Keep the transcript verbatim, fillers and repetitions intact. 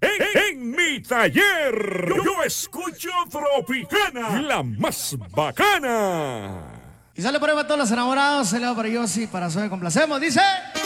en, en mi taller. Yo, yo escucho Tropicana, la más bacana. Y sale por ahí para todos los enamorados, se le va para Yossi, para Zoe, complacemos, dice...